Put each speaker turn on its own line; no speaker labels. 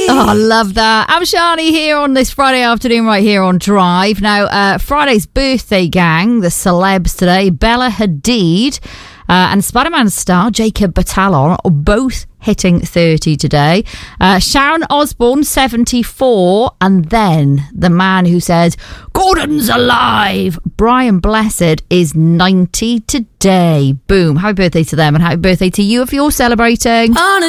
Oh, I love that. I'm Shani here on this Friday afternoon right here on Drive. Now, Friday's birthday gang, the celebs today, Bella Hadid and Spider-Man star Jacob Batalon are both hitting 30 today. Sharon Osbourne, 74. And then the man who says, Gordon's alive, Brian Blessed, is 90 today. Boom. Happy birthday to them and happy birthday to you if you're celebrating.